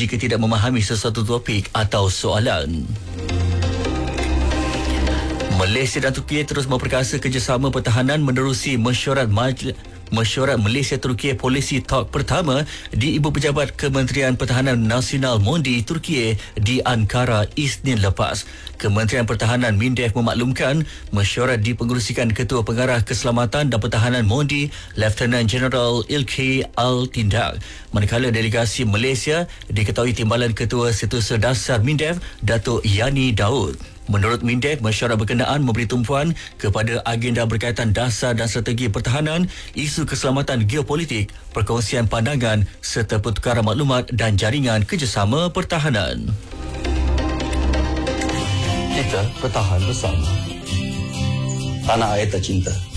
jika tidak memahami sesuatu topik atau soalan. Malaysia dan Turki terus memperkasa kerjasama pertahanan menerusi mesyuarat Malaysia-Turki Policy Talk pertama di Ibu Pejabat Kementerian Pertahanan Nasional Mondi, Turki di Ankara Isnin lepas. Kementerian Pertahanan MINDEF memaklumkan mesyuarat dipengerusikan Ketua Pengarah Keselamatan dan Pertahanan Mondi, Lieutenant General Ilkay Al-Tindak. Manakala delegasi Malaysia diketahui timbalan Ketua Setiausaha Dasar MINDEF, Datuk Yani Daud. Menurut MINDEF, mesyuarat berkenaan memberi tumpuan kepada agenda berkaitan dasar dan strategi pertahanan, isu keselamatan geopolitik, perkongsian pandangan serta pertukaran maklumat dan jaringan kerjasama pertahanan. Kita bertahan bersama. Tanah air tercinta.